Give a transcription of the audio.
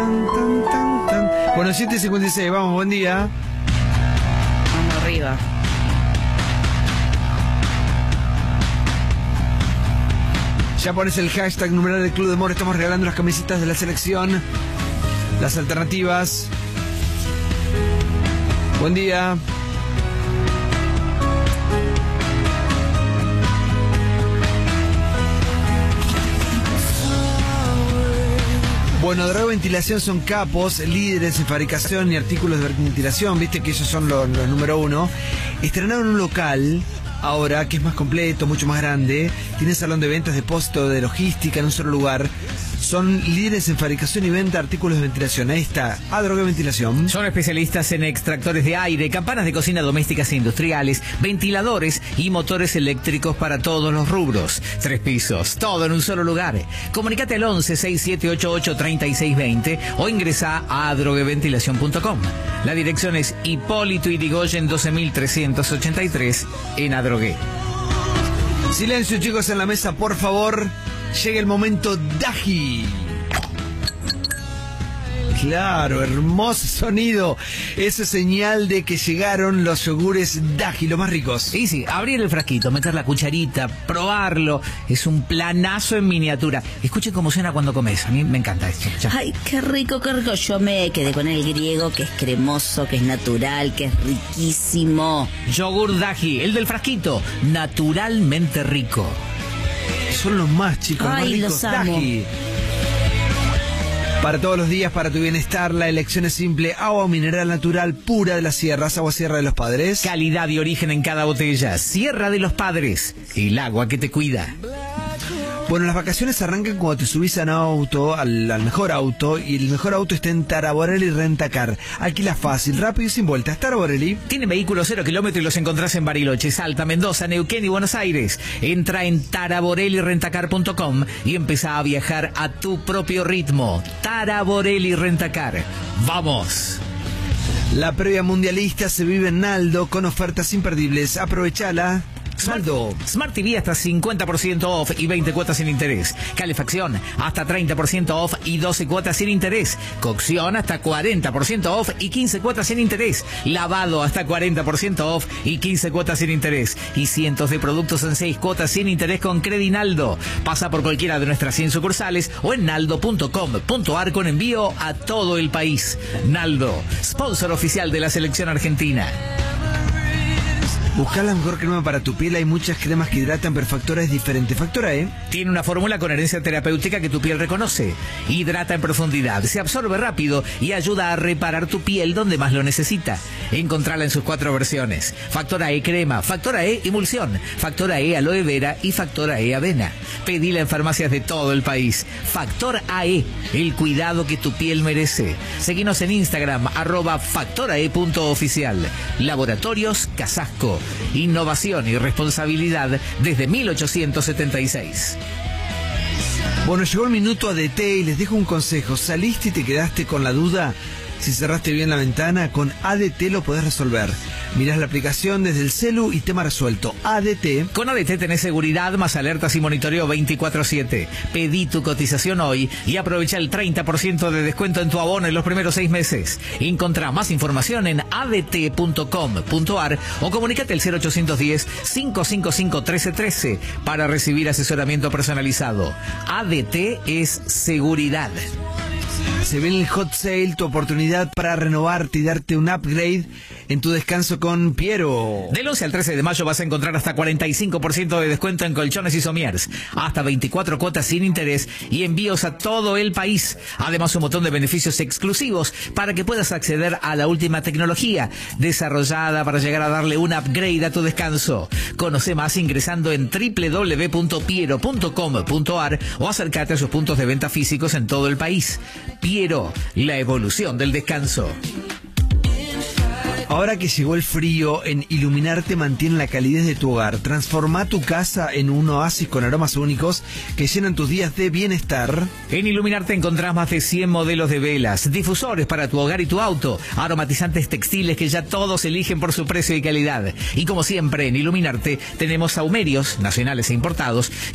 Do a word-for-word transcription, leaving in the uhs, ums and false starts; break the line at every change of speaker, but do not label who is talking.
tan, tan, tan. Bueno, siete cincuenta y seis, vamos, buen día.
Vamos arriba.
Ya pones el hashtag numeral del Club de Humor. Estamos regalando las camisetas de la selección. Las alternativas. Buen día. Bueno, Droga Ventilación son capos, líderes en fabricación y artículos de ventilación. Viste que ellos son los, los número uno. Estrenaron un local ahora que es más completo, mucho más grande. Tiene salón de ventas, depósito de logística en un solo lugar. Son líderes en fabricación y venta de artículos de ventilación. Ahí está, a Droga Ventilación.
Son especialistas en extractores de aire, campanas de cocina domésticas e industriales, ventiladores y motores eléctricos para todos los rubros. Tres pisos, todo en un solo lugar. Comunicate al once, sesenta y siete, ochenta y ocho, treinta y seis veinte o ingresa a drogueventilación punto com. La dirección es Hipólito Yrigoyen doce mil trescientos ochenta y tres en Adrogué.
Silencio, chicos, en la mesa, por favor. Llega el momento Daji. Claro, hermoso sonido. Esa es señal de que llegaron los yogures Daji, los más ricos.
Sí, sí, abrir el frasquito, meter la cucharita, probarlo. Es un planazo en miniatura. Escuchen cómo suena cuando comes. A mí me encanta esto. Ya.
Ay, qué rico, qué rico. Yo me quedé con el griego, que es cremoso, que es natural, que es riquísimo.
Yogur Daji, el del frasquito, naturalmente rico.
Son los más, chicos.
Ay,
más ricos.
los amo.
Daji. Para todos los días, para tu bienestar, la elección es simple. Agua mineral natural pura de las sierras, agua Sierra de los Padres.
Calidad y origen en cada botella. Sierra de los Padres, el agua que te cuida.
Bueno, las vacaciones arrancan cuando te subís a un auto, al, al mejor auto, y el mejor auto está en Taraborelli Rentacar. Alquila fácil, rápido y sin vueltas. Taraborelli.
Tienen vehículos cero kilómetros y los encontrás en Bariloche, Salta, Mendoza, Neuquén y Buenos Aires. Entra en taraborelli rentacar punto com y empezá a viajar a tu propio ritmo. Taraborelli Rentacar. ¡Vamos!
La previa mundialista se vive en Naldo con ofertas imperdibles. Aprovechala. Saldo.
Smart T V hasta cincuenta por ciento off y veinte cuotas sin interés. Calefacción hasta treinta por ciento off y doce cuotas sin interés. Cocción hasta cuarenta por ciento off y quince cuotas sin interés. Lavado hasta cuarenta por ciento off y quince cuotas sin interés. Y cientos de productos en seis cuotas sin interés con Credinaldo. Pasa por cualquiera de nuestras cien sucursales o en naldo punto com punto ar con envío a todo el país. Naldo, sponsor oficial de la selección argentina.
Buscar la mejor crema para tu piel. Hay muchas cremas que hidratan, pero Factora es diferente. Factora E
tiene una fórmula con herencia terapéutica que tu piel reconoce. Hidrata en profundidad, se absorbe rápido y ayuda a reparar tu piel donde más lo necesita. Encontrala en sus cuatro versiones. Factora E crema, Factora E emulsión, Factora E aloe vera y Factora E avena. Pedila en farmacias de todo el país. Factor A E, el cuidado que tu piel merece. Seguinos en Instagram, arroba factorae punto oficial. Laboratorios Casasco. Innovación y responsabilidad desde mil ochocientos setenta y seis.
Bueno, llegó el minuto A D T y les dejo un consejo. ¿Saliste y te quedaste con la duda? Si cerraste bien la ventana, con A D T lo podés resolver. Mirás la aplicación desde el celu y tema resuelto. A D T.
Con A D T tenés seguridad más alertas y monitoreo veinticuatro siete. Pedí tu cotización hoy y aprovecha el treinta por ciento de descuento en tu abono en los primeros seis meses. Encontrá más información en a d t punto com punto ar o comunícate al cero ochocientos diez, cinco cinco cinco, trece trece para recibir asesoramiento personalizado. A D T es seguridad.
Se viene el hot sale, tu oportunidad para renovarte y darte un upgrade en tu descanso con Piero.
Del once al trece de mayo vas a encontrar hasta cuarenta y cinco por ciento de descuento en colchones y somiers, hasta veinticuatro cuotas sin interés y envíos a todo el país. Además, un montón de beneficios exclusivos para que puedas acceder a la última tecnología desarrollada para llegar a darle un upgrade a tu descanso. Conoce más ingresando en doble u doble u doble u punto piero punto com punto ar o acércate a sus puntos de venta físicos en todo el país. Piero, la evolución del descanso.
Ahora que llegó el frío, en Iluminarte mantiene la calidez de tu hogar. Transforma tu casa en un oasis con aromas únicos que llenan tus días de bienestar.
En Iluminarte encontrás más de cien modelos de velas, difusores para tu hogar y tu auto, aromatizantes textiles que ya todos eligen por su precio y calidad. Y como siempre, en Iluminarte tenemos saumerios nacionales e importados